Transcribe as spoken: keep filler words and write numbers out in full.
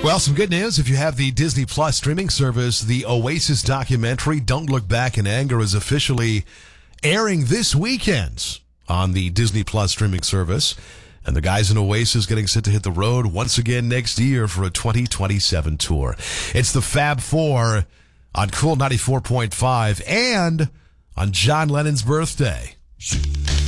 Well, some good news. If you have the Disney Plus streaming service, the Oasis documentary, Don't Look Back in Anger, is officially airing this weekend on the Disney Plus streaming service. And the guys in Oasis getting set to hit the road once again next year for a twenty twenty-seven tour. It's the Fab Four on Cool ninety-four point five and on John Lennon's birthday.